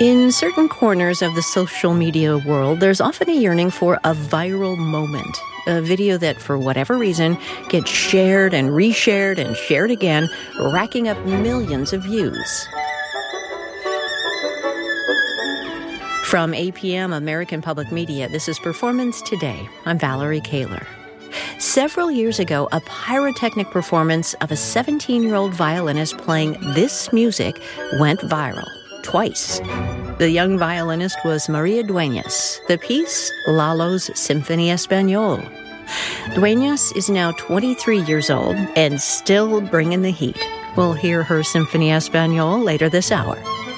In certain corners of the social media world, there's often a yearning for a viral moment, a video that, for whatever reason, gets shared and reshared and shared again, racking up millions of views. From APM American Public Media, this is Performance Today. I'm Valerie Kaler. Several years ago, a pyrotechnic performance of a 17-year-old violinist playing this music went viral. Twice. The young violinist was Maria Dueñas. The piece, Lalo's Sinfonia Español. Dueñas is now 23 years old and still bringing the heat. We'll hear her Sinfonia Español later this hour.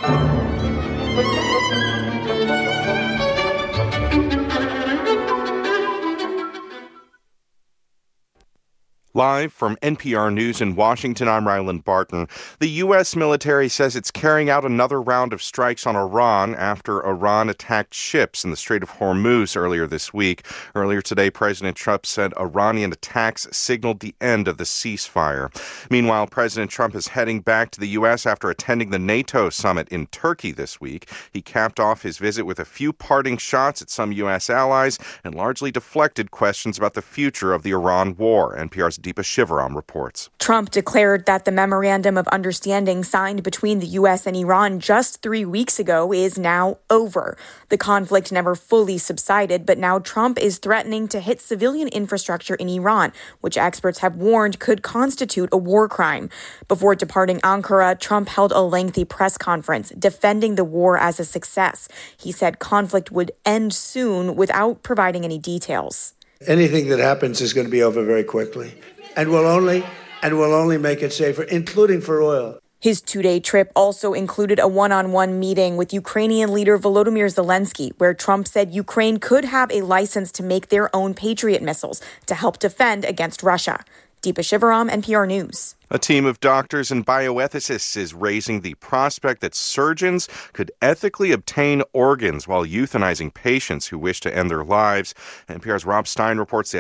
Live from NPR News in Washington, I'm Ryland Barton. The U.S. military says it's carrying out another round of strikes on Iran after Iran attacked ships in the Strait of Hormuz earlier this week. Earlier today, President Trump said Iranian attacks signaled the end of the ceasefire. Meanwhile, President Trump is heading back to the U.S. after attending the NATO summit in Turkey this week. He capped off his visit with a few parting shots at some U.S. allies and largely deflected questions about the future of the Iran war. NPR's Deepa Shivaram reports. Trump declared that the memorandum of understanding signed between the U.S. and Iran just 3 weeks ago is now over. The conflict never fully subsided, but now Trump is threatening to hit civilian infrastructure in Iran, which experts have warned could constitute a war crime. Before departing Ankara, Trump held a lengthy press conference defending the war as a success. He said conflict would end soon without providing any details. Anything that happens is going to be over very quickly. And we'll only make it safer, including for oil. His two-day trip also included a one-on-one meeting with Ukrainian leader Volodymyr Zelensky, where Trump said Ukraine could have a license to make their own Patriot missiles to help defend against Russia. Deepa Shivaram, NPR News. A team of doctors and bioethicists is raising the prospect that surgeons could ethically obtain organs while euthanizing patients who wish to end their lives. NPR's Rob Stein reports